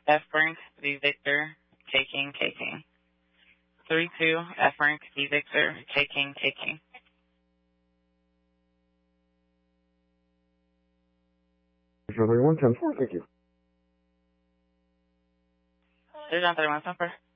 F Frank V Victor K King K King. 32 F Frank V Victor K King K King. 31, 10-4, thank you. 31, 10-4.